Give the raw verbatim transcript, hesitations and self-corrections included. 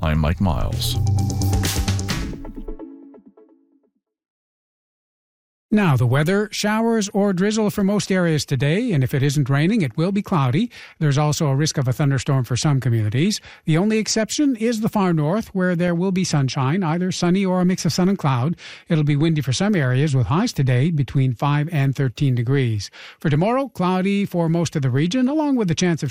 I'm Mike Miles. Now, the weather, showers or drizzle for most areas today, and if it isn't raining, it will be cloudy. There's also a risk of a thunderstorm for some communities. The only exception is the far north, where there will be sunshine, either sunny or a mix of sun and cloud. It'll be windy for some areas, with highs today between five and thirteen degrees. For tomorrow, cloudy for most of the region, along with a chance of